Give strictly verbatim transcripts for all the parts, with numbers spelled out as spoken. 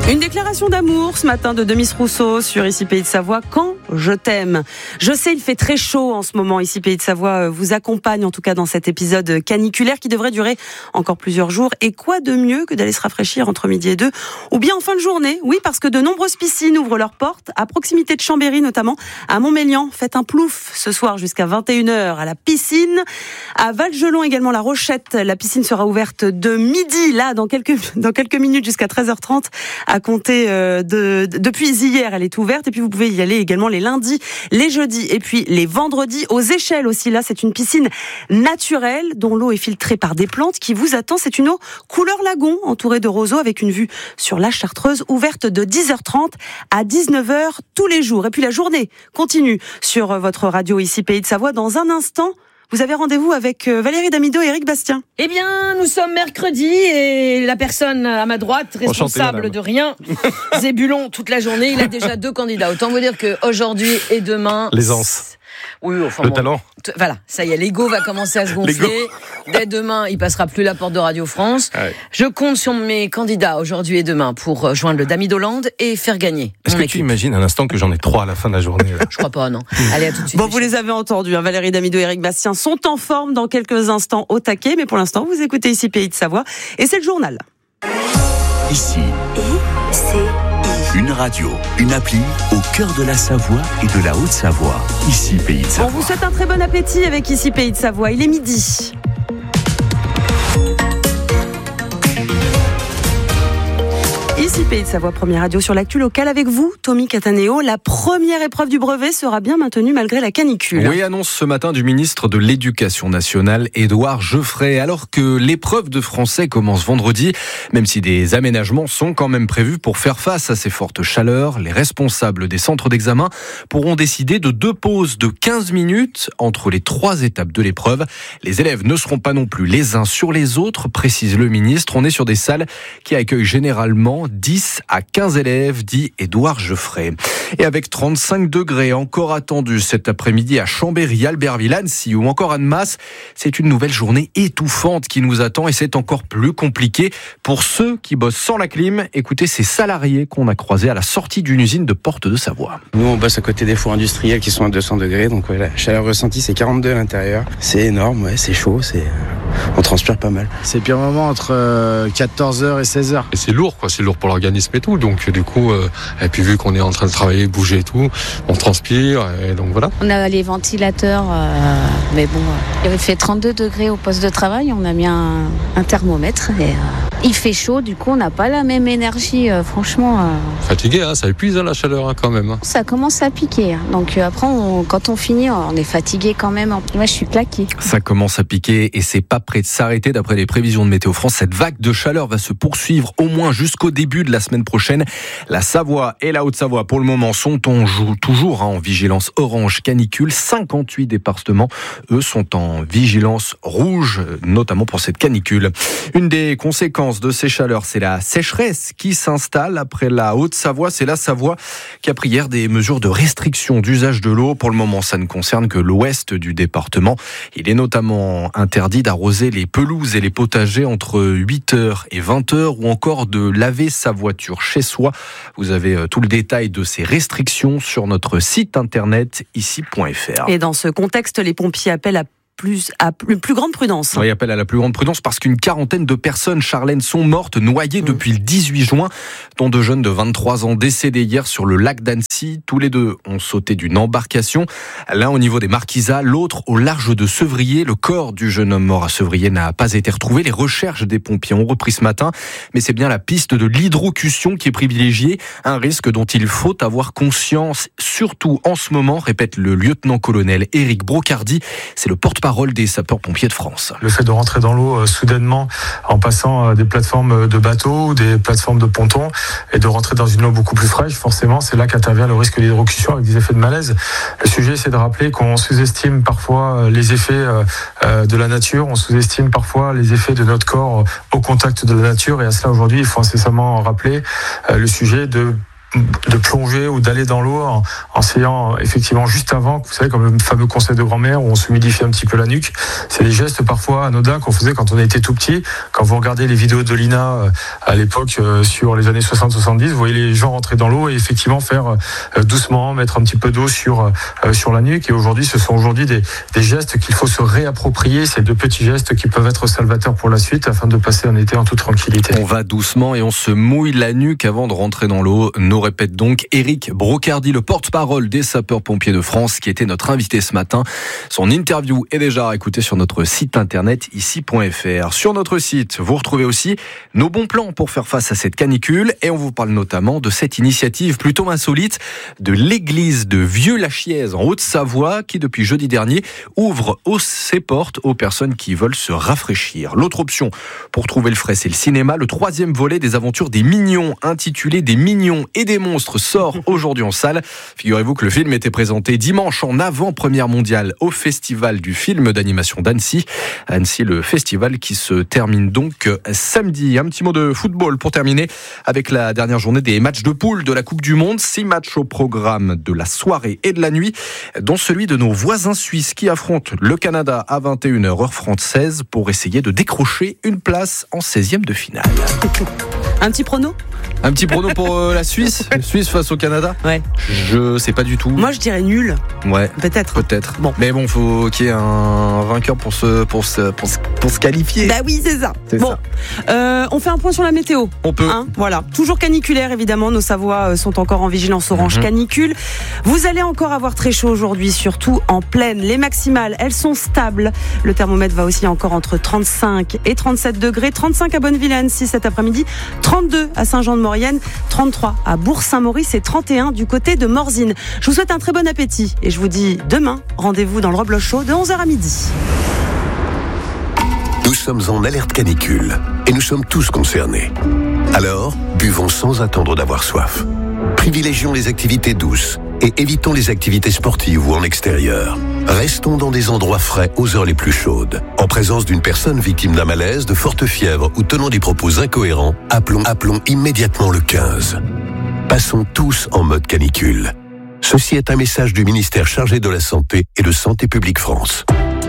Une déclaration d'amour ce matin de Demis Rousseau sur Ici Pays de Savoie. Quand je t'aime. Je sais, il fait très chaud en ce moment. Ici Pays de Savoie vous accompagne en tout cas dans cet épisode caniculaire qui devrait durer encore plusieurs jours. Et quoi de mieux que d'aller se rafraîchir entre midi et deux ou bien en fin de journée. Oui, parce que de nombreuses piscines ouvrent leurs portes à proximité de Chambéry, notamment à Montmélian. Faites un plouf ce soir jusqu'à vingt et une heures à la piscine. À Valgelon également, la Rochette. La piscine sera ouverte de midi, là, dans quelques, dans quelques minutes jusqu'à treize heures trente. À compter euh, de, de depuis hier, elle est ouverte et puis vous pouvez y aller également les lundis, les jeudis et puis les vendredis. Aux Échelles aussi, là c'est une piscine naturelle dont l'eau est filtrée par des plantes qui vous attend. C'est une eau couleur lagon entourée de roseaux avec une vue sur la Chartreuse, ouverte de dix heures trente à dix-neuf heures tous les jours. Et puis la journée continue sur votre radio Ici Pays de Savoie. Dans un instant, vous avez rendez-vous avec Valérie Damido et Éric Bastien. Eh bien, nous sommes mercredi et la personne à ma droite, responsable Enchanté, de rien, Zébulon, toute la journée, il a déjà deux candidats. Autant vous dire qu'aujourd'hui et demain... L'aisance. Oui, enfin, le bon, talent. T- voilà, ça y est, l'ego va commencer à se gonfler. Dès demain, il passera plus la porte de Radio France. Ouais. Je compte sur mes candidats aujourd'hui et demain pour joindre le Damido Land et faire gagner. Est-ce que équipe. Tu imagines un instant que j'en ai trois à la fin de la journée là. Je crois pas, non. Allez, à tout de suite. Bon, vous les avez entendus, hein, Valérie Damido et Éric Bastien sont en forme dans quelques instants au taquet, mais pour l'instant, vous écoutez Ici Pays de Savoie et c'est le journal. Ici, et c'est une radio, une appli au cœur de la Savoie et de la Haute-Savoie. Ici Pays de Savoie. On vous souhaite un très bon appétit avec Ici Pays de Savoie. Il est midi. Ici Pays de Savoie, première radio sur l'actu locale avec vous, Tommy Cataneo. La première épreuve du brevet sera bien maintenue malgré la canicule. Oui, annonce ce matin du ministre de l'Éducation nationale, Édouard Geoffrey. Alors que l'épreuve de français commence vendredi, même si des aménagements sont quand même prévus pour faire face à ces fortes chaleurs, les responsables des centres d'examen pourront décider de deux pauses de quinze minutes entre les trois étapes de l'épreuve. Les élèves ne seront pas non plus les uns sur les autres, précise le ministre. On est sur des salles qui accueillent généralement dix à quinze élèves, dit Édouard Geoffrey. Et avec trente-cinq degrés encore attendus cet après-midi à Chambéry, Albertville, Annecy ou encore Annemasse, c'est une nouvelle journée étouffante qui nous attend et c'est encore plus compliqué pour ceux qui bossent sans la clim. Écoutez ces salariés qu'on a croisés à la sortie d'une usine de Porte de Savoie. Nous, on bosse à côté des fours industriels qui sont à deux cents degrés, donc ouais, la chaleur ressentie, c'est quarante-deux à l'intérieur. C'est énorme, ouais, c'est chaud, c'est... on transpire pas mal. C'est le pire moment entre quatorze heures et seize heures. Et c'est lourd, quoi, c'est lourd pour l'organisme et tout, donc du coup, euh, et puis vu qu'on est en train de travailler, bouger et tout, on transpire, et donc voilà. On a les ventilateurs, euh, mais bon, euh, il fait trente-deux degrés au poste de travail, on a mis un, un thermomètre et euh, il fait chaud, du coup on n'a pas la même énergie, euh, franchement. Euh... Fatigué, hein, ça épuise hein, la chaleur hein, quand même. Hein. Ça commence à piquer, hein. Donc euh, après, on, quand on finit, on est fatigué quand même. Moi, je suis claquée. Ça commence à piquer et c'est pas prêt de s'arrêter. D'après les prévisions de Météo France, cette vague de chaleur va se poursuivre au moins jusqu'au début de la semaine prochaine. La Savoie et la Haute-Savoie, pour le moment, sont en, toujours hein, en vigilance orange canicule. cinquante-huit départements, eux, sont en vigilance rouge, notamment pour cette canicule. Une des conséquences de ces chaleurs, c'est la sécheresse qui s'installe après la Haute-Savoie. C'est la Savoie qui a pris hier des mesures de restriction d'usage de l'eau. Pour le moment, ça ne concerne que l'ouest du département. Il est notamment interdit d'arroser les pelouses et les potagers entre huit heures et vingt heures ou encore de laver sa voiture chez soi. Vous avez tout le détail de ces restrictions sur notre site internet ici point f r. Et dans ce contexte, les pompiers appellent à plus, à plus, plus grande prudence. Oui, appel à la plus grande prudence parce qu'une quarantaine de personnes, Charlène, sont mortes noyées mmh. depuis le dix-huit juin, dont deux jeunes de vingt-trois ans décédés hier sur le lac d'Annecy. Tous les deux ont sauté d'une embarcation, l'un au niveau des Marquisats, l'autre au large de Sevrier. Le corps du jeune homme mort à Sevrier n'a pas été retrouvé. Les recherches des pompiers ont repris ce matin, mais c'est bien la piste de l'hydrocution qui est privilégiée, un risque dont il faut avoir conscience, surtout en ce moment, répète le lieutenant-colonel Éric Brocardi. C'est le porte-parole des sapeurs-pompiers de France. Le fait de rentrer dans l'eau euh, soudainement en passant euh, des plateformes de bateaux ou des plateformes de pontons et de rentrer dans une eau beaucoup plus fraîche, forcément c'est là qu'intervient le risque d'hydrocution avec des effets de malaise. Le sujet c'est de rappeler qu'on sous-estime parfois euh, les effets euh, euh, de la nature, on sous-estime parfois les effets de notre corps euh, au contact de la nature et à cela aujourd'hui il faut incessamment rappeler euh, le sujet de de plonger ou d'aller dans l'eau en, en essayant effectivement juste avant, vous savez, comme le fameux conseil de grand-mère où on s'humidifie un petit peu la nuque. C'est des gestes parfois anodins qu'on faisait quand on était tout petit. Quand vous regardez les vidéos de Lina euh, à l'époque euh, sur les années soixante soixante-dix, vous voyez les gens rentrer dans l'eau et effectivement faire euh, doucement, mettre un petit peu d'eau sur euh, sur la nuque. Et aujourd'hui, ce sont aujourd'hui des, des gestes qu'il faut se réapproprier. C'est de petits gestes qui peuvent être salvateurs pour la suite afin de passer un été en toute tranquillité. On va doucement et on se mouille la nuque avant de rentrer dans l'eau. Nous répète donc Éric Brocardi, le porte-parole des sapeurs-pompiers de France, qui était notre invité ce matin. Son interview est déjà à écouter sur notre site internet ici point f r. Sur notre site, vous retrouvez aussi nos bons plans pour faire face à cette canicule et on vous parle notamment de cette initiative plutôt insolite de l'église de Vieux-Lachiez en Haute-Savoie qui depuis jeudi dernier ouvre ses portes aux personnes qui veulent se rafraîchir. L'autre option pour trouver le frais, c'est le cinéma. Le troisième volet des aventures des Mignons, intitulé Des Mignons et des monstres, sort aujourd'hui en salle. Figurez-vous que le film était présenté dimanche en avant-première mondiale au Festival du film d'animation d'Annecy. Annecy, le festival qui se termine donc samedi. Un petit mot de football pour terminer avec la dernière journée des matchs de poule de la Coupe du Monde. Six matchs au programme de la soirée et de la nuit, dont celui de nos voisins suisses qui affrontent le Canada à vingt et une heures heure française pour essayer de décrocher une place en seizième de finale. Un petit prono ? Un petit prono pour euh, la Suisse Suisse face au Canada ? Ouais. Je sais pas du tout. Moi, je dirais nul. Ouais. Peut-être. Peut-être. Bon. Mais bon, faut qu'il y ait un vainqueur pour se, pour se, pour se, pour se qualifier. Bah oui, c'est ça. C'est bon. ça. Euh, on fait un point sur la météo. On peut. Hein, voilà. Toujours caniculaire, évidemment. Nos Savoies sont encore en vigilance orange mm-hmm. canicule. Vous allez encore avoir très chaud aujourd'hui, surtout en plaine. Les maximales, elles sont stables. Le thermomètre va aussi encore entre trente-cinq et trente-sept degrés. trente-cinq à Bonneville à Annecy cet après-midi. trente-deux à Saint-Jean-de-Maurienne. trente-trois à Bourg-Saint-Maurice et trente et un du côté de Morzine. Je vous souhaite un très bon appétit et je vous dis demain, rendez-vous dans le Rebloch Show de onze heures à midi. Nous sommes en alerte canicule et nous sommes tous concernés. Alors, buvons sans attendre d'avoir soif. Privilégions les activités douces et évitons les activités sportives ou en extérieur. Restons dans des endroits frais aux heures les plus chaudes. En présence d'une personne victime d'un malaise, de forte fièvre ou tenant des propos incohérents, appelons, appelons immédiatement le quinze. Passons tous en mode canicule. Ceci est un message du ministère chargé de la Santé et de Santé publique France.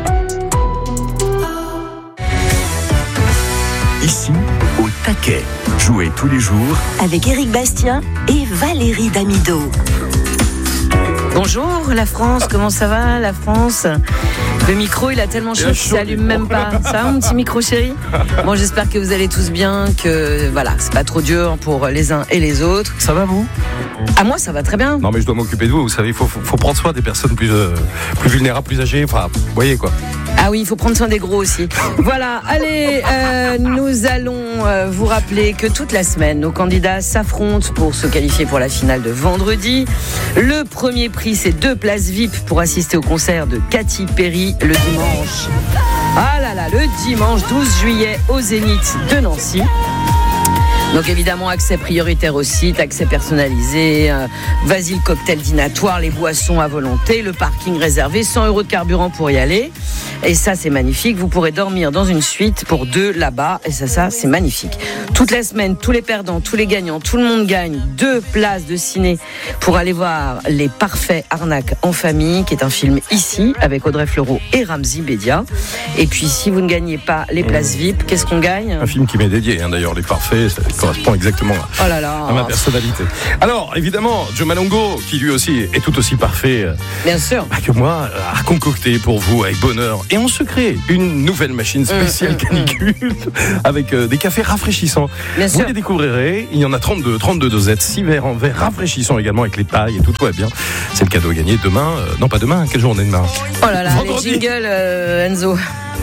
Ici, au taquet. Jouez tous les jours avec Éric Bastien et Valérie Damido. Bonjour la France, comment ça va la France ? Le micro il a tellement chaud qu'il s'allume même pas. Ça va mon petit micro chéri ? Bon, j'espère que vous allez tous bien, que voilà, c'est pas trop dur pour les uns et les autres. Ça va vous ? Ah moi ça va très bien. Non mais je dois m'occuper de vous, vous savez, il faut, faut, faut prendre soin des personnes plus, euh, plus vulnérables, plus âgées, enfin, vous voyez quoi. Ah oui, il faut prendre soin des gros aussi. Voilà, allez, euh, nous allons euh, vous rappeler que toute la semaine, nos candidats s'affrontent pour se qualifier pour la finale de vendredi. Le premier prix, c'est deux places V I P pour assister au concert de Katy Perry le dimanche. Ah là là, le dimanche douze juillet au Zénith de Nancy. Donc évidemment, accès prioritaire au site, accès personnalisé, euh, vas-y le cocktail dînatoire, les boissons à volonté, le parking réservé, cent euros de carburant pour y aller. Et ça, c'est magnifique. Vous pourrez dormir dans une suite pour deux là-bas. Et ça, ça, c'est magnifique. Toute la semaine, tous les perdants, tous les gagnants, tout le monde gagne deux places de ciné pour aller voir Les Parfaits Arnaques en famille, qui est un film ici, avec Audrey Fleurot et Ramzy Bedia. Et puis, si vous ne gagnez pas les places V I P, qu'est-ce qu'on gagne ? Un film qui m'est dédié, hein, d'ailleurs, Les Parfaits, ça correspond exactement à, oh là là. à ma personnalité. Alors, évidemment, Joe Malongo, qui lui aussi est tout aussi parfait Bien sûr. Bah, que moi, a concocté pour vous, avec bonheur et en secret, une nouvelle machine spéciale mmh, canicule mmh. avec euh, des cafés rafraîchissants. Bien vous sûr. les découvrirez, il y en a trente-deux, trente-deux dosettes, six verres en verre rafraîchissants également avec les pailles et tout, tout va bien. C'est le cadeau à gagner demain, euh, non pas demain, quelle journée demain ? Oh là là, Vendredi. Les jingles, euh, Enzo.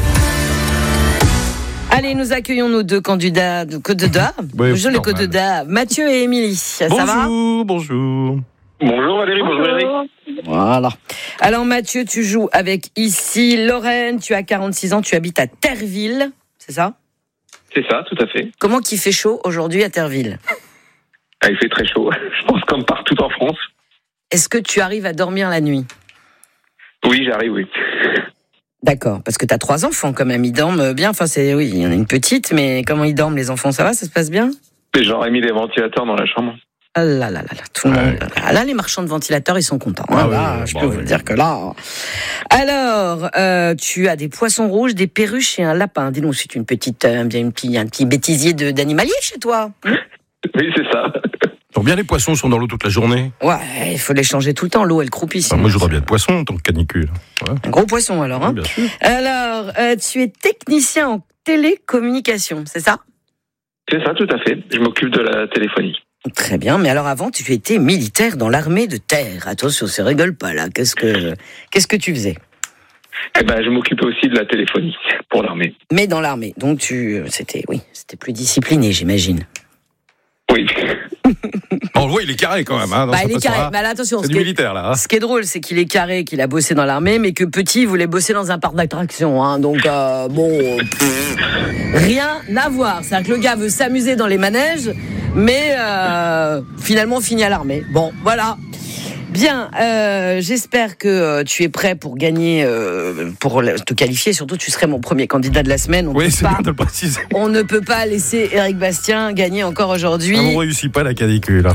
Allez, nous accueillons nos deux candidats de Côte d'Or. Oui, bonjour les Côte d'Or, Mathieu et Émilie. Ça bonjour, va ? Bonjour, bonjour. Valérie, bonjour Eric. Voilà. Alors Mathieu, tu joues avec ici Lorraine, tu as quarante-six ans, tu habites à Terreville, c'est ça ? C'est ça, tout à fait. Comment qu'il fait chaud aujourd'hui à Terreville ? Ah, il fait très chaud, je pense comme partout en France. Est-ce que tu arrives à dormir la nuit ? Oui, j'arrive, oui. D'accord, parce que tu as trois enfants quand même, ils dorment bien, enfin c'est, oui, il y en a une petite, mais comment ils dorment les enfants, ça va, ça se passe bien ? J'aurais mis des ventilateurs dans la chambre. Ah là là là là, tout le Ouais. monde. Là, les marchands de ventilateurs, ils sont contents. hein. Ah Là, oui, je bah peux oui. vous le dire que là. Alors, euh, tu as des poissons rouges, des perruches et un lapin. Dis donc, c'est une petite, euh, bien une petite, un petit bêtisier de, d'animalier chez toi. Oui, c'est ça. Donc bien les poissons sont dans l'eau toute la journée. Ouais, il faut les changer tout le temps. L'eau, elle croupit. Enfin, sinon. moi je voudrais bien de poissons en tant que canicule. Ouais. Un gros poisson alors. Hein. Oui, bien sûr. Alors, euh, tu es technicien en télécommunication, c'est ça? C'est ça, tout à fait. Je m'occupe de la téléphonie. Très bien, mais alors avant, tu étais militaire dans l'armée de terre. Attention, ça rigole pas là. Qu'est-ce que, qu'est-ce que tu faisais? Eh ben, je m'occupais aussi de la téléphonie pour l'armée. Mais dans l'armée, donc tu, c'était, oui, c'était plus discipliné, j'imagine. Oui. On le voit, il est carré quand même. Hein, dans Bah, sa il est façon, carré. hein. Mais alors, attention, C'est ce du qui est- militaire là. hein. Ce qui est drôle, c'est qu'il est carré, qu'il a bossé dans l'armée, mais que petit, il voulait bosser dans un parc d'attractions. Hein, donc, euh, bon, pff, rien à voir. C'est-à-dire que le gars veut s'amuser dans les manèges, mais euh, finalement finit à l'armée. Bon, voilà. Bien, euh, j'espère que euh, tu es prêt pour gagner, euh, pour le- te qualifier. Surtout, tu serais mon premier candidat de la semaine. On Oui, peut c'est pas, bien de le préciser. on ne peut pas laisser Éric Bastien gagner encore aujourd'hui. Ah, on réussit pas la canicule. hein.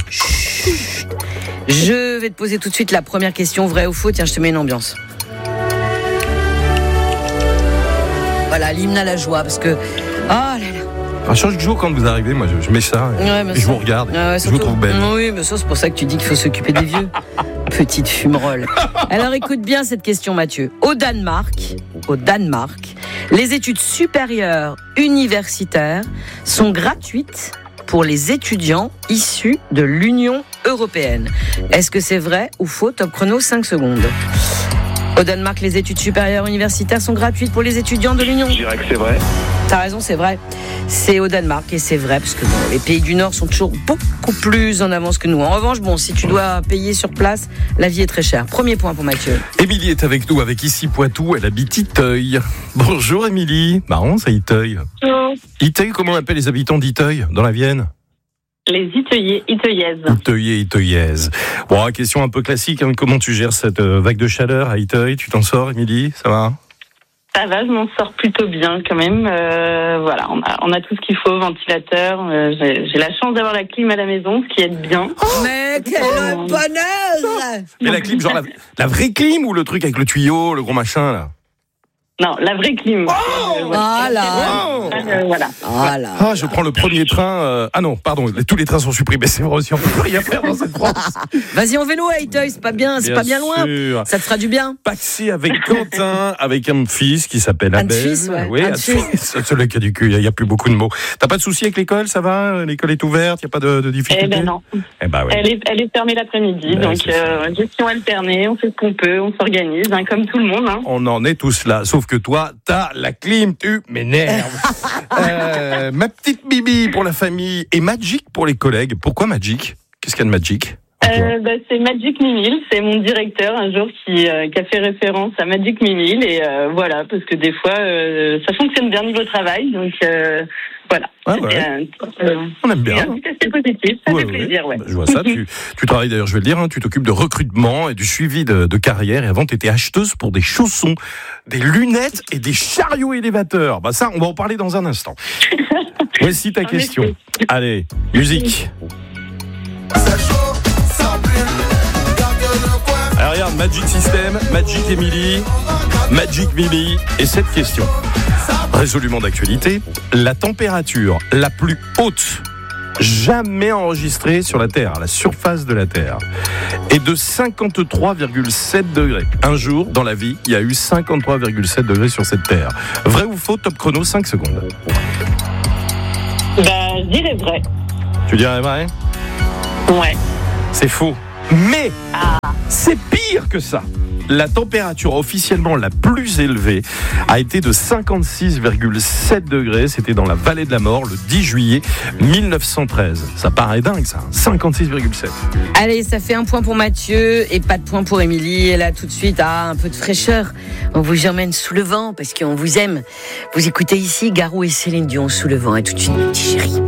Je vais te poser tout de suite la première question, vrai ou faux. Tiens, je te mets une ambiance. Voilà, l'hymne à la joie, parce que... Oh là là. À chaque jour quand vous arrivez, moi je, je mets ça et, Ouais, mais et je ça- vous regarde. et Ouais, ouais, je vous surtout- trouve belle. Oui, mais ça, c'est pour ça que tu dis qu'il faut s'occuper des vieux. Petite fumerolle. Alors écoute bien cette question, Mathieu. Au Danemark, au Danemark, les études supérieures universitaires sont gratuites pour les étudiants issus de l'Union européenne. Est-ce que c'est vrai ou faux? Top chrono, cinq secondes. Au Danemark, les études supérieures universitaires sont gratuites pour les étudiants de l'Union. Je dirais que c'est vrai. T'as raison, c'est vrai. C'est au Danemark et c'est vrai parce que bon, les pays du Nord sont toujours beaucoup plus en avance que nous. En revanche, bon, si tu dois payer sur place, la vie est très chère. Premier point pour Mathieu. Émilie est avec nous, avec ici Poitou, elle habite Iteuil. Bonjour Émilie. Marrant, c'est Iteuil. Bonjour. Iteuil, comment on appelle les habitants d'Iteuil dans la Vienne? Les Iteuillais, Iteuillaises. Iteuillais, Iteuillaises. Bon, question un peu classique, hein. Comment tu gères cette euh, vague de chaleur à Iteuil? Tu t'en sors, Émilie? Ça va? Ça va, je m'en sors plutôt bien quand même. Euh, voilà, on a, on a tout ce qu'il faut, ventilateur. Euh, j'ai, j'ai la chance d'avoir la clim à la maison, ce qui aide bien. Mais quel bonheur! Mais la clim, genre la, la vraie clim ou le truc avec le tuyau, le gros machin là? Non, la vraie clim. Euh, Voilà. Oh Euh, voilà. Voilà. Ah, je prends le premier train. euh, Ah non, pardon, tous les trains sont supprimés, c'est vrai aussi, on peut plus rien faire dans cette France. Vas-y en vélo à Iteuil, c'est pas bien, c'est pas bien loin. sûr. Ça te fera du bien. Paxé avec Quentin, avec un fils qui s'appelle Un Abel. fils, ouais. Oui, Un un fils. fils. C'est le cas du cul, il n'y a plus beaucoup de mots. T'as pas de soucis avec l'école, ça va? L'école est ouverte, il n'y a pas de, de difficultés? Eh ben non. Eh ben oui. Elle est, elle est fermée l'après-midi, Ben, donc c'est ça. euh, gestion alternée, on fait ce qu'on peut, on s'organise, hein, comme tout le monde. Hein. On en est tous là, sauf que toi, t'as la clim, tu m'énerves. euh, ma petite Bibi pour la famille et Magic pour les collègues. Pourquoi Magic? Qu'est-ce qu'il y a de Magic? Euh, bah, c'est Magic Mimile, c'est mon directeur un jour qui, euh, qui a fait référence à Magic Mimile et euh, voilà, parce que des fois euh, ça fonctionne bien niveau travail, donc euh, voilà. Ah ouais. C'est un- euh, On aime bien. c'est un petit aspect positif, ça Ouais, fait ouais. plaisir, ouais. Bah, je vois ça. Tu, tu travailles d'ailleurs, je vais le dire, hein, tu t'occupes de recrutement et du suivi de, de carrière. Et avant, tu étais acheteuse pour des chaussons, des lunettes et des chariots élévateurs. Bah ça, on va en parler dans un instant. Voici ta En question. effet. Allez, musique. Alors regarde, Magic System, Magic Emily, Magic Mimi et cette question. Résolument d'actualité, la température la plus haute jamais enregistrée sur la Terre, à la surface de la Terre, est de cinquante-trois virgule sept degrés. Un jour, dans la vie, il y a eu cinquante-trois virgule sept degrés sur cette Terre. Vrai ou faux? Top chrono, cinq secondes. Bah, je dirais vrai. Tu dirais vrai? Ouais. C'est faux. Mais c'est pire que ça. La température officiellement la plus élevée a été de cinquante-six virgule sept degrés. C'était dans la vallée de la mort le dix juillet mille neuf cent treize. Ça paraît dingue ça, cinquante-six virgule sept. Allez, ça fait un point pour Mathieu et pas de point pour Émilie. Et là, tout de suite, ah, un peu de fraîcheur. On vous emmène sous le vent parce qu'on vous aime. Vous écoutez ici Garou et Céline Dion sous le vent. Et tout de suite, petit chéri.